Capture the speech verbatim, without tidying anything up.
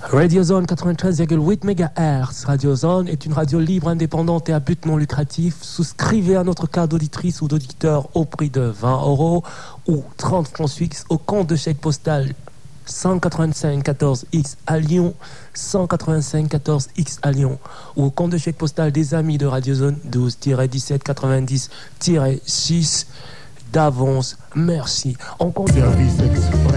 Radio Zone quatre-vingt-treize virgule huit mégahertz. Radio Zone est une radio libre, indépendante et à but non lucratif. Souscrivez à notre carte d'auditrice ou d'auditeur au prix de vingt euros ou trente francs suisses au compte de chèque postal cent quatre-vingt-cinq quatorze X à Lyon, cent quatre-vingt-cinq quatorze X à Lyon, ou au compte de chèque postal des amis de Radio Zone douze dix-sept quatre-vingt-dix six d'avance. Merci. On compte. Service express.